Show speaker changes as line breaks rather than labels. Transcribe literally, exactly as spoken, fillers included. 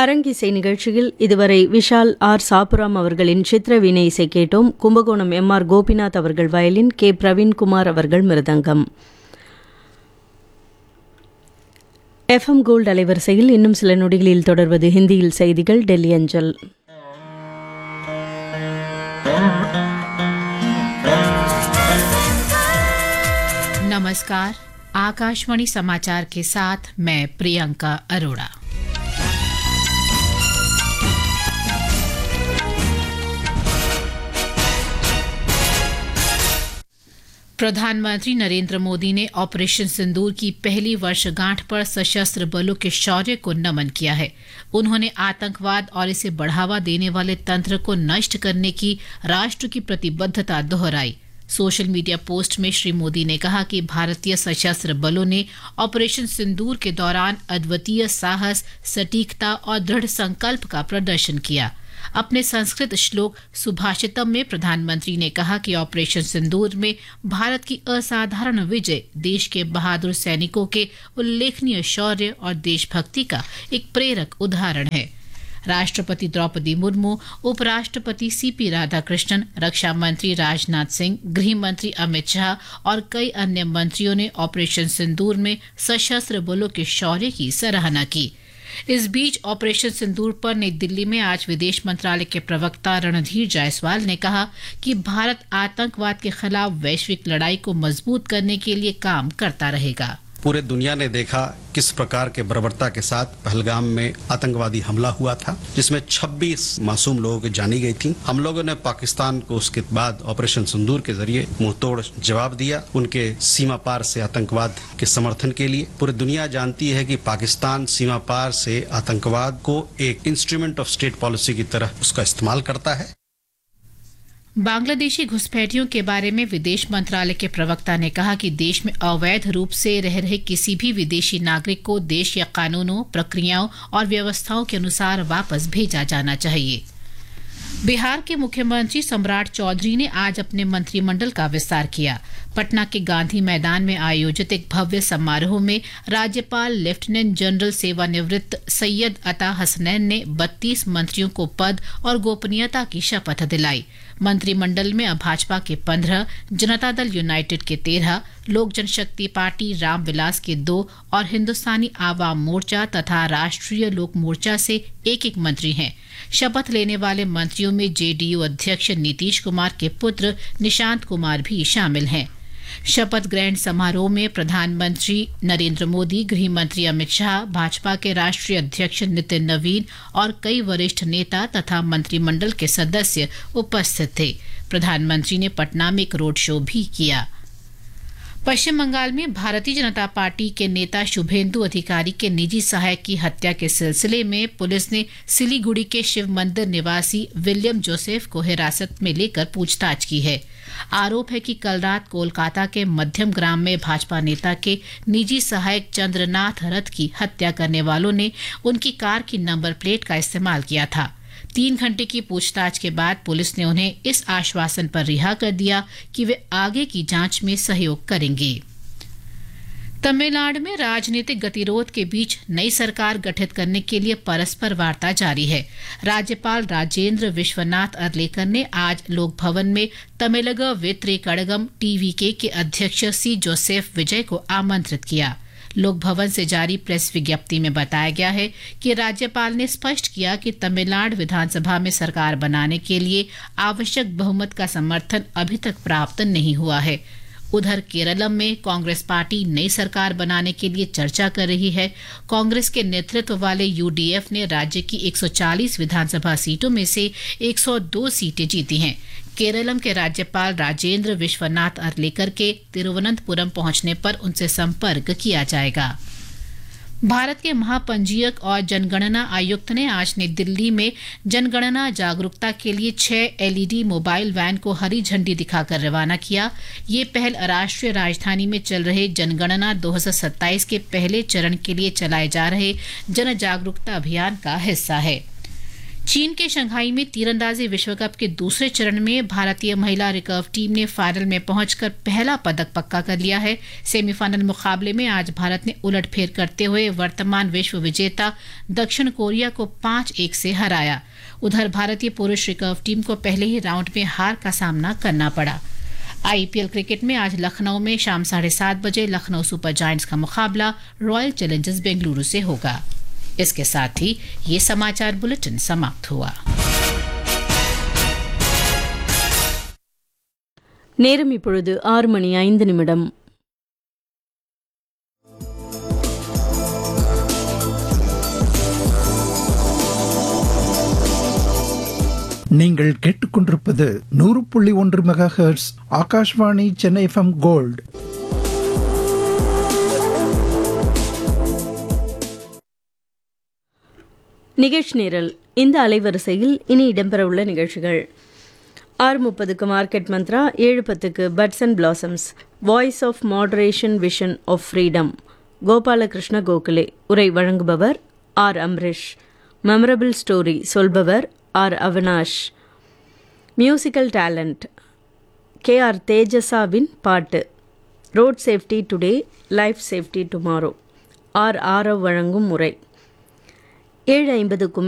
அரங்கிசை நிகழ்ச்சியில் இதுவரை விஷால் ஆர் சாப்புராம் அவர்களின் சித்திரவீணை இசை கேட்டோம். கும்பகோணம் எம் ஆர் கோபிநாத் அவர்கள் வயலின், கே பிரவீன்குமார் அவர்கள் மிருதங்கம். எஃப்எம் கோல்டு அலைவரிசையில் இன்னும் சில நொடிகளில் தொடர்வது ஹிந்தியில் செய்திகள், டெல்லி அஞ்சல்.
नमस्कार, आकाशवाणी समाचार के साथ मैं प्रियंका अरोड़ा। प्रधानमंत्री नरेंद्र मोदी ने ऑपरेशन सिंदूर की पहली वर्षगांठ पर सशस्त्र बलों के शौर्य को नमन किया है। उन्होंने आतंकवाद और इसे बढ़ावा देने वाले तंत्र को नष्ट करने की राष्ट्र की प्रतिबद्धता दोहराई। सोशल मीडिया पोस्ट में श्री मोदी ने कहा कि भारतीय सशस्त्र बलों ने ऑपरेशन सिंदूर के दौरान अद्वितीय साहस, सटीकता और दृढ़ संकल्प का प्रदर्शन किया। अपने संस्कृत श्लोक सुभाषितम में प्रधानमंत्री ने कहा कि ऑपरेशन सिंदूर में भारत की असाधारण विजय देश के बहादुर सैनिकों के उल्लेखनीय शौर्य और देशभक्ति का एक प्रेरक उदाहरण है। राष्ट्रपति द्रौपदी मुर्मू, उपराष्ट्रपति सीपी राधाकृष्णन, रक्षा मंत्री राजनाथ सिंह, गृह मंत्री अमित शाह और कई अन्य मंत्रियों ने ऑपरेशन सिंदूर में सशस्त्र बलों के शौर्य की सराहना की। इस बीच ऑपरेशन सिंदूर पर नई दिल्ली में आज विदेश मंत्रालय के प्रवक्ता रणधीर जायसवाल ने कहा कि भारत आतंकवाद के खिलाफ वैश्विक लड़ाई को मजबूत करने के लिए काम करता रहेगा।
पूरे दुनिया ने देखा किस प्रकार के बर्बरता के साथ पहलगाम में आतंकवादी हमला हुआ था, जिसमें छब्बीस मासूम लोगों की जानी गई थी। हम लोगों ने पाकिस्तान को उसके बाद ऑपरेशन सिंदूर के जरिए मुंहतोड़ जवाब दिया, उनके सीमा पार से आतंकवाद के समर्थन के लिए। पूरी दुनिया जानती है कि पाकिस्तान सीमा पार से आतंकवाद को एक इंस्ट्रूमेंट ऑफ स्टेट पॉलिसी की तरह उसका इस्तेमाल करता है।
बांग्लादेशी घुसपैठियों के बारे में विदेश मंत्रालय के प्रवक्ता ने कहा कि देश में अवैध रूप से रह रहे किसी भी विदेशी नागरिक को देश या कानूनों, प्रक्रियाओं और व्यवस्थाओं के अनुसार वापस भेजा जाना चाहिए। बिहार के मुख्यमंत्री सम्राट चौधरी ने आज अपने मंत्रिमंडल का विस्तार किया। पटना के गांधी मैदान में आयोजित एक भव्य समारोह में राज्यपाल लेफ्टिनेंट जनरल सेवानिवृत्त सैयद अता हसनैन ने बत्तीस मंत्रियों को पद और गोपनीयता की शपथ दिलाई। मंत्रिमंडल में अब भाजपा के पंद्रह, जनता दल यूनाइटेड के तेरह, लोक जनशक्ति पार्टी रामविलास के दो और हिंदुस्तानी आवाम मोर्चा तथा राष्ट्रीय लोक मोर्चा से एक एक मंत्री हैं। शपथ लेने वाले मंत्रियों में जेडीयू अध्यक्ष नीतीश कुमार के पुत्र निशांत कुमार भी शामिल हैं। शपथ ग्रहण समारोह में प्रधानमंत्री नरेंद्र मोदी, गृह मंत्री अमित शाह, भाजपा के राष्ट्रीय अध्यक्ष नितिन नवीन और कई वरिष्ठ नेता तथा मंत्रिमंडल के सदस्य उपस्थित थे। प्रधानमंत्री ने पटना में एक रोड शो भी किया। पश्चिम बंगाल में भारतीय जनता पार्टी के नेता शुभेंदु अधिकारी के निजी सहायक की हत्या के सिलसिले में पुलिस ने सिलीगुड़ी के शिव मंदिर निवासी विलियम जोसेफ को हिरासत में लेकर पूछताछ की है। आरोप है कि कल रात कोलकाता के मध्यम ग्राम में भाजपा नेता के निजी सहायक चंद्रनाथ रथ की हत्या करने वालों ने उनकी कार की नंबर प्लेट का इस्तेमाल किया था। तीन घंटे की पूछताछ के बाद पुलिस ने उन्हें इस आश्वासन पर रिहा कर दिया कि वे आगे की जांच में सहयोग करेंगे। तमिलनाडु में राजनीतिक गतिरोध के बीच नई सरकार गठित करने के लिए परस्पर वार्ता जारी है। राज्यपाल राजेंद्र विश्वनाथ अर्लेकर ने आज लोक भवन में तमिलग वेत्रे कड़गम टीवीके के अध्यक्ष सी जोसेफ विजय को आमंत्रित किया। लोक भवन से जारी प्रेस विज्ञप्ति में बताया गया है कि राज्यपाल ने स्पष्ट किया कि तमिलनाडु विधानसभा में सरकार बनाने के लिए आवश्यक बहुमत का समर्थन अभी तक प्राप्त नहीं हुआ है। उधर केरलम में कांग्रेस पार्टी नई सरकार बनाने के लिए चर्चा कर रही है। कांग्रेस के नेतृत्व वाले यूडीएफ ने राज्य की एक सौ चालीस विधानसभा सीटों में से एक सौ दो सीटें जीती हैं। केरलम के राज्यपाल राजेंद्र विश्वनाथ अर्लेकर के तिरुवनंतपुरम पहुंचने पर उनसे संपर्क किया जाएगा। भारत के महापंजीयक और जनगणना आयुक्त ने आज नई दिल्ली में जनगणना जागरूकता के लिए छह एलईडी मोबाइल वैन को हरी झंडी दिखाकर रवाना किया। ये पहल राष्ट्रीय राजधानी में चल रहे जनगणना दो हज़ार सत्ताईस के पहले चरण के लिए चलाए जा रहे जन जागरूकता अभियान का हिस्सा है। चीन के शंघाई में तीरंदाजी विश्व कप के दूसरे चरण में भारतीय महिला रिकर्व टीम ने फाइनल में पहुंचकर पहला पदक पक्का कर लिया है। सेमीफाइनल मुकाबले में आज भारत ने उलटफेर करते हुए वर्तमान विश्व विजेता दक्षिण कोरिया को पांच एक से हराया। उधर भारतीय पुरुष रिकर्व टीम को पहले ही राउंड में हार का सामना करना पड़ा। आईपीएल क्रिकेट में आज लखनऊ में शाम साढ़े सात बजे लखनऊ सुपर जायंट्स का मुकाबला रॉयल चैलेंजर्स बेंगलुरु से होगा। इसके साथ ही ये समाचार बुलेटिन समाप्त हुआ।
நேரம் இப்பொழுது ஆறு மணி ஐந்து நிமிடம்.
நீங்கள் கேட்டுக்கொண்டிருப்பது நூறு புள்ளி ஒன்று mega hertz Akashvani Chennai FM gold.
நிகழ்ச்சி நிரல் இந்த அலைவரிசையில் இனி இடம்பெறவுள்ள நிகழ்ச்சிகள்: ஆறு முப்பதுக்கு மார்க்கெட் மந்த்ரா, ஏழு பத்துக்கு puts and blossoms, voice of moderation vision of freedom, Gopalakrishna Gokhale. உரை வழங்குபவர் R Amrish. Memorable story சொல்பவர் R Avinash. Musical talent K R தேஜசாவின் பாட்டு. Road safety today, life safety tomorrow. R Aarav வழங்கும் முறை. ஏழு ஐம்பதுக்கும்